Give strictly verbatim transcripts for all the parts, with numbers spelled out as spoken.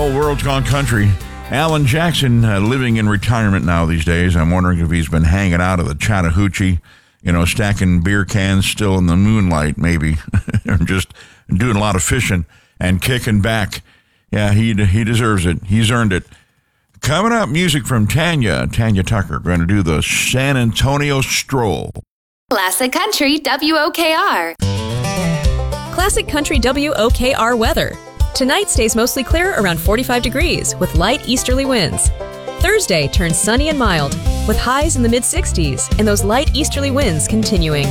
whole world's gone country. Alan Jackson, uh, living in retirement now these days. I'm wondering if he's been hanging out at the Chattahoochee, you know, stacking beer cans still in the moonlight, maybe, or just doing a lot of fishing and kicking back. Yeah, he he deserves it. He's earned it. Coming up, music from Tanya. Tanya Tucker going to do the San Antonio Stroll. Classic Country W O K R. Classic Country W O K R weather. Tonight stays mostly clear around forty-five degrees with light easterly winds. Thursday turns sunny and mild with highs in the mid-sixties and those light easterly winds continuing.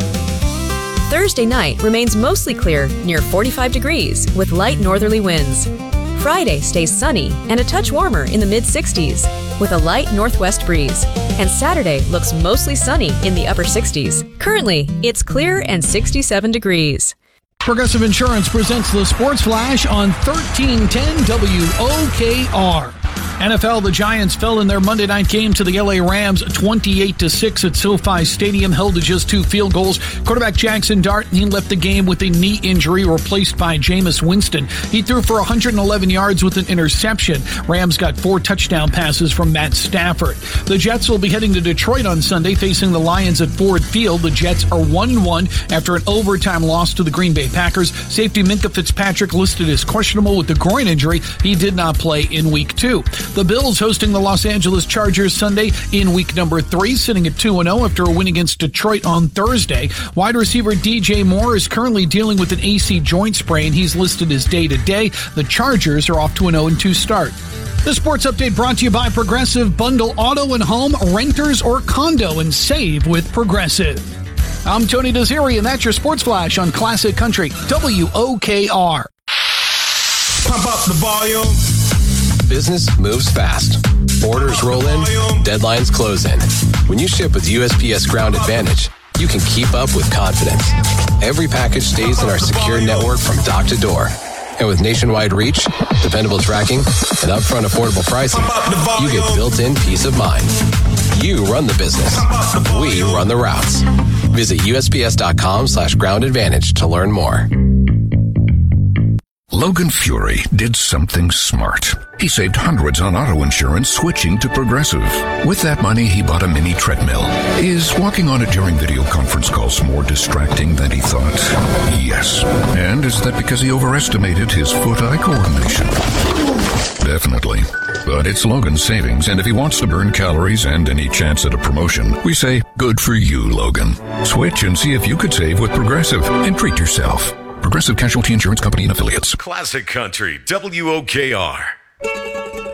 Thursday night remains mostly clear near forty-five degrees with light northerly winds. Friday stays sunny and a touch warmer in the mid-sixties with a light northwest breeze. And Saturday looks mostly sunny in the upper sixties. Currently, it's clear and sixty-seven degrees. Progressive Insurance presents the Sports Flash on thirteen ten W O K R. N F L, the Giants fell in their Monday night game to the L A Rams twenty-eight to six at SoFi Stadium, held to just two field goals. Quarterback Jackson Dart, he left the game with a knee injury, replaced by Jameis Winston. He threw for one hundred eleven yards with an interception. Rams got four touchdown passes from Matt Stafford. The Jets will be heading to Detroit on Sunday, facing the Lions at Ford Field. The Jets are one and one after an overtime loss to the Green Bay Packers. Safety Minkah Fitzpatrick listed as questionable with the groin injury. He did not play in week two. The Bills hosting the Los Angeles Chargers Sunday in week number three, sitting at two and oh after a win against Detroit on Thursday. Wide receiver D J Moore is currently dealing with an A C joint sprain. He's listed as day-to-day. The Chargers are off to an oh and two start. The Sports Update brought to you by Progressive. Bundle auto and home, renters or condo, and save with Progressive. I'm Tony Desiri, and that's your Sports Flash on Classic Country W O K R. Pump up the volume. Business moves fast. Orders roll in, deadlines close in. When you ship with U S P S Ground Advantage, you can keep up with confidence. Every package stays in our secure network from dock to door. And with nationwide reach, dependable tracking, and upfront affordable pricing, you get built-in peace of mind. You run the business. We run the routes. Visit USPS.com slash ground advantage to learn more. Logan Fury did something smart. He saved hundreds on auto insurance switching to Progressive. With that money, he bought a mini treadmill. Is walking on it during video conference calls more distracting than he thought? Yes. And is that because he overestimated his foot-eye coordination? Definitely. But it's Logan's savings, and if he wants to burn calories and any chance at a promotion, we say, good for you, Logan. Switch and see if you could save with Progressive and treat yourself. Progressive Casualty Insurance Company and Affiliates. Classic Country W O K R.